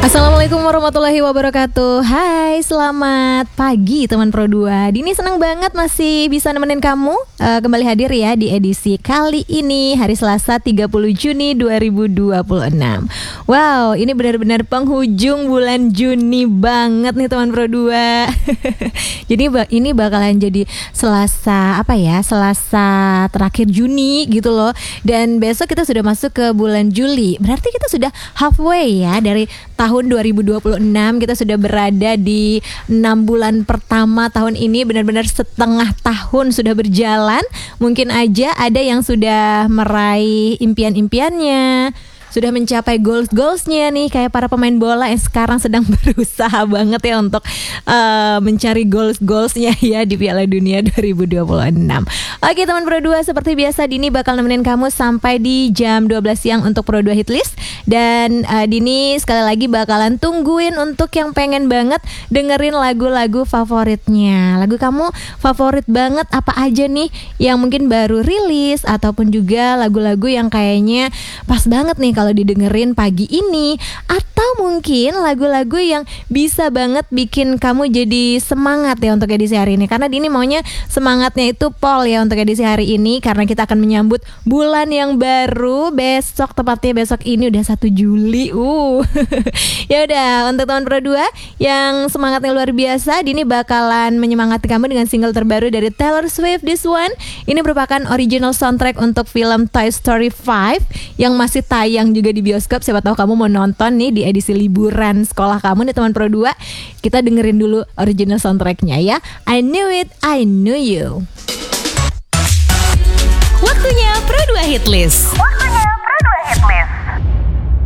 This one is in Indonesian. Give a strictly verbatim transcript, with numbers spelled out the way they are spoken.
Assalamualaikum warahmatullahi wabarakatuh. Hai, selamat pagi teman Pro dua. Dini senang banget masih bisa nemenin kamu uh, kembali hadir ya di edisi kali ini, hari Selasa tiga puluh Juni dua ribu dua puluh enam. Wow, ini benar-benar penghujung bulan Juni banget nih teman Pro dua. Jadi ini bakalan jadi Selasa apa ya? Selasa terakhir Juni gitu loh. Dan besok kita sudah masuk ke bulan Juli. Berarti kita sudah halfway ya dari tahun dua ribu dua puluh enam. Kita sudah berada di enam bulan pertama tahun ini. Benar-benar setengah tahun sudah berjalan. Mungkin aja ada yang sudah meraih impian-impiannya, sudah mencapai goals-goalsnya nih, kayak para pemain bola yang sekarang sedang berusaha banget ya untuk uh, mencari goals-goalsnya ya di Piala Dunia dua ribu dua puluh enam. Oke teman Pro dua, seperti biasa Dini bakal nemenin kamu sampai di jam dua belas siang untuk Pro dua Hitlist. Dan uh, Dini sekali lagi bakalan tungguin untuk yang pengen banget dengerin lagu-lagu favoritnya. Lagu kamu favorit banget apa aja nih yang mungkin baru rilis, ataupun juga lagu-lagu yang kayaknya pas banget nih kalau didengerin pagi ini, atau mungkin lagu-lagu yang bisa banget bikin kamu jadi semangat ya untuk edisi hari ini. Karena Dini maunya semangatnya itu pol ya untuk edisi hari ini, karena kita akan menyambut bulan yang baru besok, tepatnya besok ini udah satu Juli. Uh. Ya udah, untuk teman Pro dua yang semangatnya luar biasa, Dini bakalan menyemangati kamu dengan single terbaru dari Taylor Swift, This One. Ini merupakan original soundtrack untuk film Toy Story lima yang masih tayang juga di bioskop. Siapa tahu kamu mau nonton nih di edisi liburan sekolah kamu nih teman Pro dua. Kita dengerin dulu original soundtracknya ya. I Knew It, I Knew You. Waktunya Pro dua Hitlist.